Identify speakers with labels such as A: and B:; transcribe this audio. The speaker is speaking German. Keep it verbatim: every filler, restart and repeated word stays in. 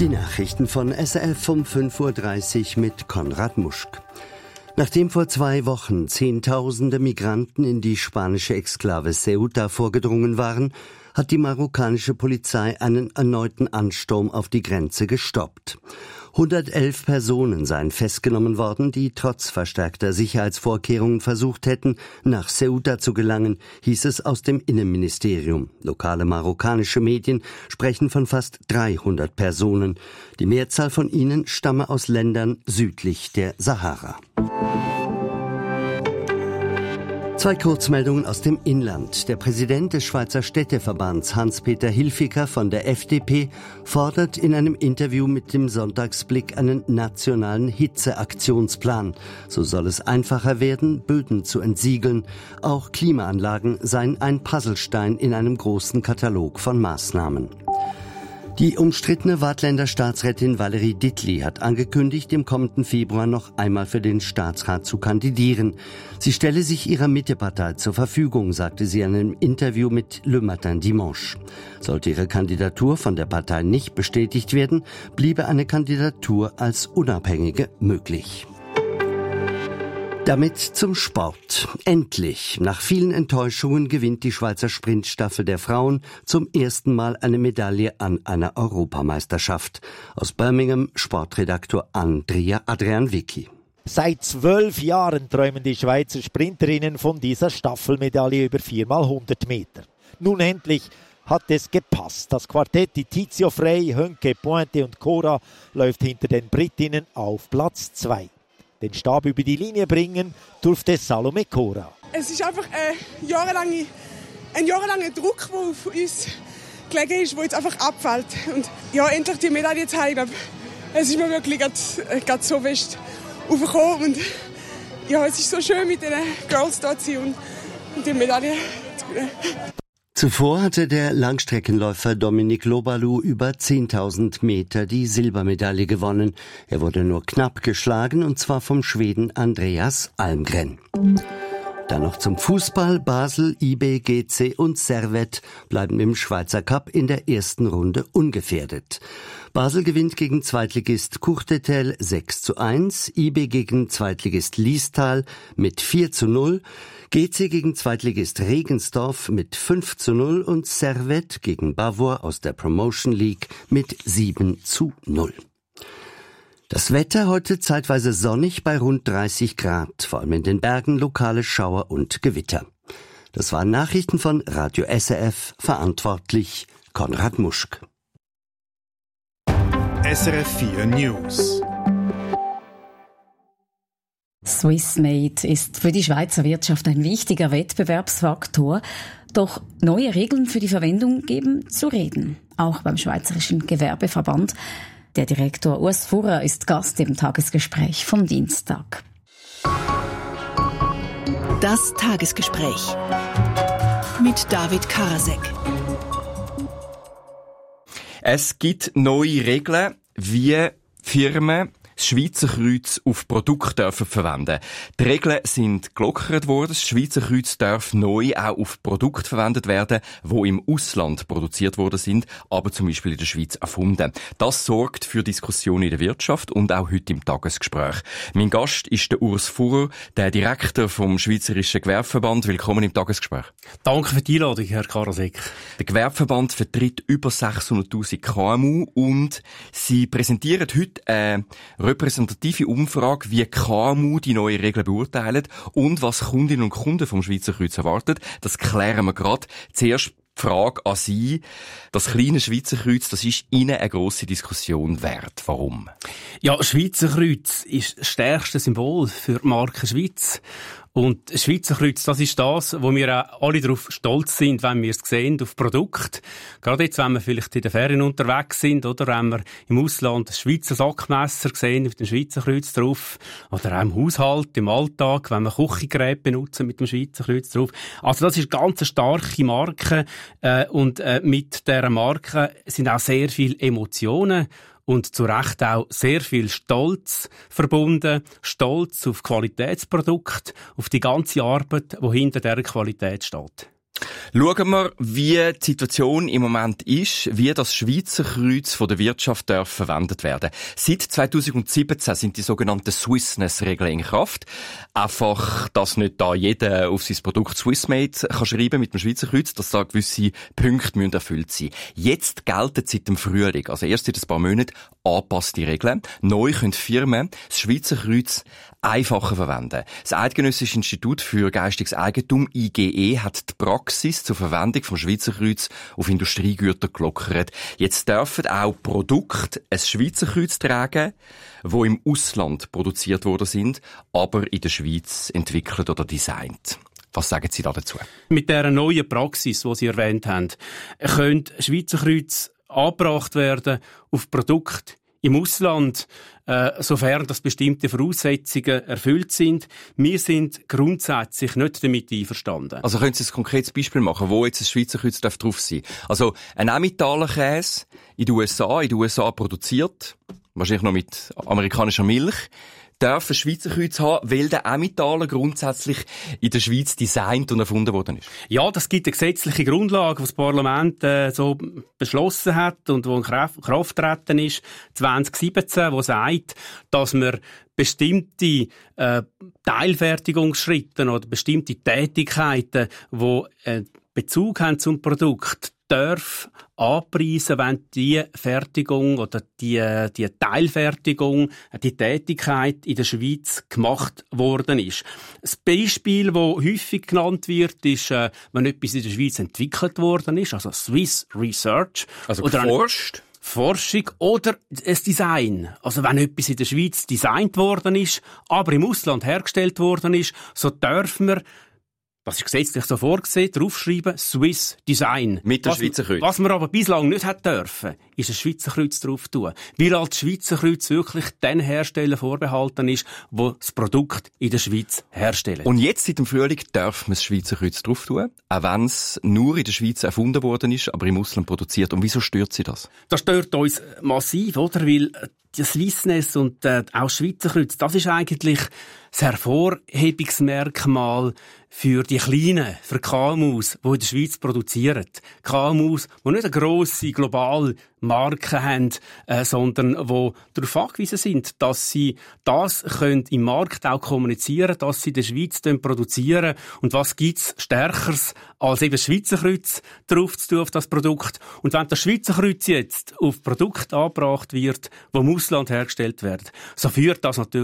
A: Die Nachrichten von S R F um fünf Uhr dreißig mit Konrad Muschk. Nachdem vor zwei Wochen Zehntausende Migranten in die spanische Exklave Ceuta vorgedrungen waren, hat die marokkanische Polizei einen erneuten Ansturm auf die Grenze gestoppt. hundertelf Personen seien festgenommen worden, die trotz verstärkter Sicherheitsvorkehrungen versucht hätten, nach Ceuta zu gelangen, hieß es aus dem Innenministerium. Lokale marokkanische Medien sprechen von fast dreihundert Personen. Die Mehrzahl von ihnen stamme aus Ländern südlich der Sahara. Zwei Kurzmeldungen aus dem Inland. Der Präsident des Schweizer Städteverbands Hans-Peter Hilfiger von der F D P fordert in einem Interview mit dem Sonntagsblick einen nationalen Hitzeaktionsplan. So soll es einfacher werden, Böden zu entsiegeln. Auch Klimaanlagen seien ein Puzzlestein in einem großen Katalog von Maßnahmen. Die umstrittene Waadtländer Staatsrätin Valérie Dittli hat angekündigt, im kommenden Februar noch einmal für den Staatsrat zu kandidieren. Sie stelle sich ihrer Mittepartei zur Verfügung, sagte sie in einem Interview mit Le Matin Dimanche. Sollte ihre Kandidatur von der Partei nicht bestätigt werden, bliebe eine Kandidatur als Unabhängige möglich. Damit zum Sport. Endlich, nach vielen Enttäuschungen, gewinnt die Schweizer Sprintstaffel der Frauen zum ersten Mal eine Medaille an einer Europameisterschaft. Aus Birmingham Sportredaktor Andrea Adrian Vicky.
B: Seit zwölf Jahren träumen die Schweizer Sprinterinnen von dieser Staffelmedaille über vier mal hundert Meter. Nun endlich hat es gepasst. Das Quartett Tizio Frey, Hönke, Pointe und Cora läuft hinter den Britinnen auf Platz zwei. Den Stab über die Linie bringen durfte Salome Cora.
C: Es ist einfach ein jahrelanger, ein jahrelanger Druck, der auf uns gelegen ist, der jetzt einfach abfällt. Und ja, endlich die Medaille zu haben, ich glaube, es ist mir wirklich gerade so fest aufgekommen. Und ja, es ist so schön, mit den Girls da zu sein und, und die Medaille zu gewinnen.
A: Zuvor hatte der Langstreckenläufer Dominic Lobalu über zehntausend Meter die Silbermedaille gewonnen. Er wurde nur knapp geschlagen, und zwar vom Schweden Andreas Almgren. Dann noch zum Fußball. Basel, I B, G C und Servette bleiben im Schweizer Cup in der ersten Runde ungefährdet. Basel gewinnt gegen Zweitligist Courtetel sechs zu eins, I B gegen Zweitligist Liestal mit vier zu null, G C gegen Zweitligist Regensdorf mit fünf zu null und Servette gegen Bavour aus der Promotion League mit sieben zu null. Das Wetter heute zeitweise sonnig bei rund dreißig Grad, vor allem in den Bergen lokale Schauer und Gewitter. Das waren Nachrichten von Radio S R F, verantwortlich Konrad Muschk.
D: S R F vier News.
E: Swissmade ist für die Schweizer Wirtschaft ein wichtiger Wettbewerbsfaktor. Doch neue Regeln für die Verwendung geben zu reden. Auch beim Schweizerischen Gewerbeverband. Der Direktor Urs Furrer ist Gast im Tagesgespräch vom Dienstag.
F: Das Tagesgespräch mit David Karasek.
G: Es gibt neue Regeln, wie Firmen das Schweizer Kreuz auf Produkte dürfen verwenden. Die Regeln sind gelockert worden. Das Schweizer Kreuz darf neu auch auf Produkte verwendet werden, die im Ausland produziert worden sind, aber zum Beispiel in der Schweiz erfunden. Das sorgt für Diskussionen in der Wirtschaft und auch heute im Tagesgespräch. Mein Gast ist der Urs Furrer, der Direktor vom Schweizerischen Gewerbeverband. Willkommen im Tagesgespräch.
H: Danke für die Einladung, Herr Karasek.
G: Der Gewerbeverband vertritt über sechshunderttausend K M U und Sie präsentieren heute eine repräsentative Umfrage, wie K M U die neuen Regeln beurteilen und was Kundinnen und Kunden vom Schweizer Kreuz erwartet. Das klären wir gerade. Zuerst die Frage an Sie. Das kleine Schweizer Kreuz, das ist Ihnen eine grosse Diskussion wert. Warum?
H: Ja, Schweizer Kreuz ist das stärkste Symbol für die Marke Schweiz. Und das Schweizer Kreuz, das ist das, wo wir auch alle darauf stolz sind, wenn wir es sehen, auf Produkte. Gerade jetzt, wenn wir vielleicht in den Ferien unterwegs sind, oder wenn wir im Ausland das Schweizer Sackmesser sehen, mit dem Schweizer Kreuz drauf. Oder auch im Haushalt, im Alltag, wenn wir Küchengeräte benutzen mit dem Schweizer Kreuz drauf. Also das ist eine ganz starke Marke. Äh, und äh, mit dieser Marke sind auch sehr viele Emotionen und zu Recht auch sehr viel Stolz verbunden. Stolz auf Qualitätsprodukte, auf die ganze Arbeit, die hinter dieser Qualität steht.
G: Schauen wir, wie die Situation im Moment ist, wie das Schweizer Kreuz von der Wirtschaft darf verwendet werden. Seit zweitausendsiebzehn sind die sogenannten Swissness-Regeln in Kraft. Einfach, dass nicht da jeder auf sein Produkt Swissmade kann schreiben mit dem Schweizer Kreuz, dass da gewisse Punkte müssen erfüllt sein. Jetzt gelten seit dem Frühling, also erst seit ein paar Monaten, angepasste Regeln. Neu können Firmen das Schweizer Kreuz einfacher verwenden. Das Eidgenössische Institut für geistiges Eigentum, I G E, hat die Praxis zur Verwendung vom Schweizer Kreuz auf Industriegüter gelockert. Jetzt dürfen auch Produkte ein Schweizer Kreuz tragen, die im Ausland produziert worden sind, aber in der Schweiz entwickelt oder designt. Was sagen Sie da dazu?
H: Mit dieser neuen Praxis, die Sie erwähnt haben, können Schweizer Kreuz angebracht werden auf Produkte im Ausland, äh, sofern das bestimmte Voraussetzungen erfüllt sind. Wir sind grundsätzlich nicht damit einverstanden.
G: Also können Sie ein konkretes Beispiel machen, wo jetzt ein Schweizer Kreuz drauf sein darf? Also ein Emmentaler-Käse in den U S A, in den U S A produziert, wahrscheinlich noch mit amerikanischer Milch, darf ein Schweizer Kreuz haben, weil der Emmentaler grundsätzlich in der Schweiz designt und erfunden worden ist.
H: Ja, das gibt eine gesetzliche Grundlage, die das Parlament äh, so beschlossen hat und die in Kraft, Kraft getreten ist, zwanzig siebzehn, die sagt, dass man bestimmte äh, Teilfertigungsschritte oder bestimmte Tätigkeiten, die äh, Bezug haben zum Produkt, darf anpreisen, wenn die Fertigung oder die, die Teilfertigung, die Tätigkeit in der Schweiz gemacht worden ist. Das Beispiel, das häufig genannt wird, ist, äh, wenn etwas in der Schweiz entwickelt worden ist, also Swiss Research.
G: Also
H: oder
G: geforscht.
H: Forschung oder das Design. Also wenn etwas in der Schweiz designt worden ist, aber im Ausland hergestellt worden ist, so dürfen wir, das ist gesetzlich so vorgesehen, draufschreiben, Swiss Design.
G: Mit dem
H: was,
G: Schweizer Kreuz.
H: Was wir aber bislang nicht hat dürfen, ist ein Schweizer Kreuz drauf tun. Weil als Schweizer Kreuz wirklich den Herstellern vorbehalten ist, die das Produkt in der Schweiz herstellen.
G: Und jetzt seit dem Frühling darf man das Schweizer Kreuz drauf tun, auch wenn es nur in der Schweiz erfunden worden ist, aber im Ausland produziert. Und wieso stört Sie das?
H: Das stört uns massiv, oder? Weil die Swissness und äh, auch das Schweizer Kreuz, das ist eigentlich das Hervorhebungsmerkmal für die Kleinen, für K M Us, die in der Schweiz produzieren. K M Us, die nicht eine grosse globale Marke haben, äh, sondern die darauf angewiesen sind, dass sie das können im Markt auch kommunizieren, dass sie in der Schweiz produzieren. Und was gibt's Stärkeres, als eben das Schweizer Kreuz drauf zu tun auf das Produkt? Und wenn das Schweizer Kreuz jetzt auf Produkt angebracht wird, die im Ausland hergestellt werden, so führt das natürlich